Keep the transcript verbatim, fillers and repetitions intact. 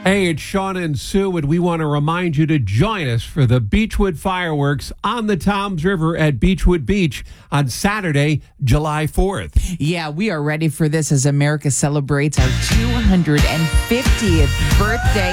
Hey, it's Sean and Sue, and we want to remind you to join us for the Beechwood fireworks on the Toms River at Beechwood Beach on Saturday, July fourth. Yeah, we are ready for this as America celebrates our two hundred fiftieth birthday.